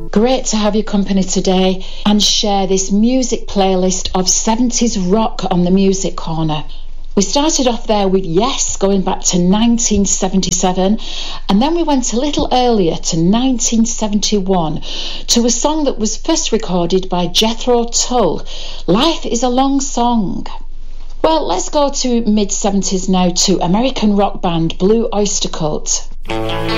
Great to have your company today and share this music playlist of 70s rock on the Music Corner. We started off there with Yes, going back to 1977, and then we went a little earlier to 1971 to a song that was first recorded by Jethro Tull, Life is a Long Song. Well, let's go to mid-70s now to American rock band Blue Oyster Cult.